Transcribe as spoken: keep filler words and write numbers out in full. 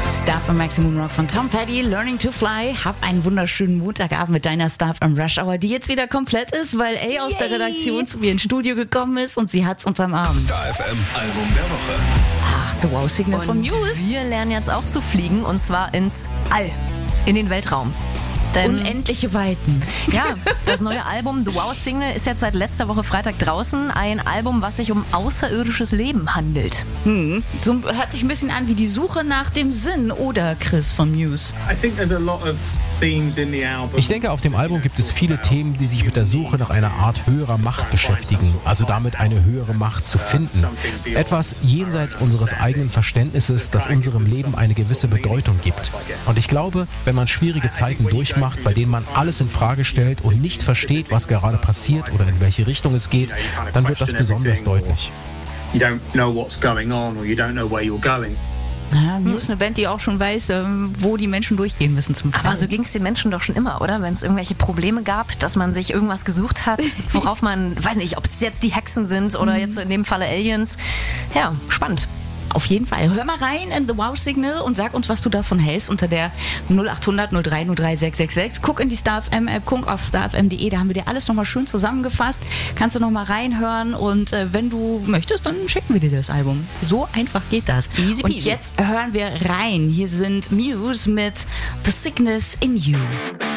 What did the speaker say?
Star from Maximum Rock von Tom Petty, Learning to Fly. Hab einen wunderschönen Montagabend mit deiner Star from Rush Hour, die jetzt wieder komplett ist, weil A aus Yay. der Redaktion zu mir ins Studio gekommen ist und sie hat's unterm Arm. Star F M Album der Woche. Ach, The Wow Signal von Muse. Wir lernen jetzt auch zu fliegen und zwar ins All, in den Weltraum. Denn, Unendliche Weiten. Ja, das neue Album The Wow Signal ist jetzt seit letzter Woche Freitag draußen. Ein Album, was sich um außerirdisches Leben handelt. Hm. So hört sich ein bisschen an wie die Suche nach dem Sinn, oder Chris von Muse? Ich denke, auf dem Album gibt es viele Themen, die sich mit der Suche nach einer Art höherer Macht beschäftigen, also damit eine höhere Macht zu finden. Etwas jenseits unseres eigenen Verständnisses, das unserem Leben eine gewisse Bedeutung gibt. Und ich glaube, wenn man schwierige Zeiten durchmacht, bei denen man alles in Frage stellt und nicht versteht, was gerade passiert oder in welche Richtung es geht, dann wird das besonders deutlich. Ja, Muse, eine Band, die auch schon weiß, wo die Menschen durchgehen müssen zum Teil. Aber so ging es den Menschen doch schon immer, oder? Wenn es irgendwelche Probleme gab, dass man sich irgendwas gesucht hat, worauf man, weiß nicht, ob es jetzt die Hexen sind oder jetzt in dem Falle Aliens. Ja, spannend. Auf jeden Fall. Hör mal rein in The Wow Signal und sag uns, was du davon hältst unter der null acht hundert null drei null drei sechs sechs sechs. Guck in die Star F M App, guck auf star f m punkt de, da haben wir dir alles nochmal schön zusammengefasst. Kannst du nochmal reinhören und äh, wenn du möchtest, dann schicken wir dir das Album. So einfach geht das. Easy und peasy. jetzt hören wir rein. Hier sind Muse mit The Sickness in You.